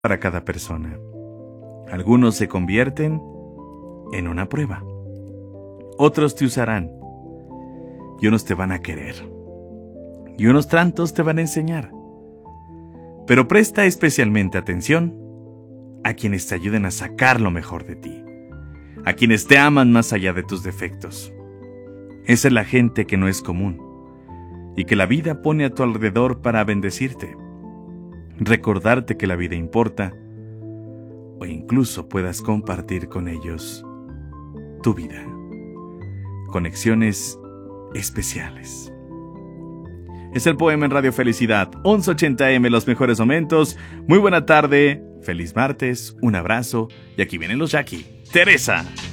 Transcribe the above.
para cada persona. Algunos se convierten en una prueba. Otros te usarán. Y unos te van a querer. Y unos tantos te van a enseñar. Pero presta especialmente atención a quienes te ayuden a sacar lo mejor de ti. A quienes te aman más allá de tus defectos. Esa es la gente que no es común y que la vida pone a tu alrededor para bendecirte, recordarte que la vida importa o incluso puedas compartir con ellos tu vida. Conexiones especiales. Es el poema en Radio Felicidad, 1180M, los mejores momentos. Muy buena tarde, feliz martes, un abrazo y aquí vienen los Jackie. Teresa.